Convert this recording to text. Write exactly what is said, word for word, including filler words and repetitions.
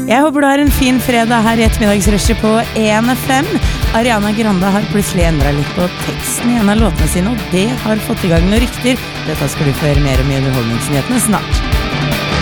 Jeg håper du har en fin fredag her i ettermiddagsrushet på E N F M. Ariana Grande har plutselig endret litt på teksten i en av låtene sine, og det har fått i gang noen rykter. Dette skal du få høre mer om i underholdningsnyhetene snart.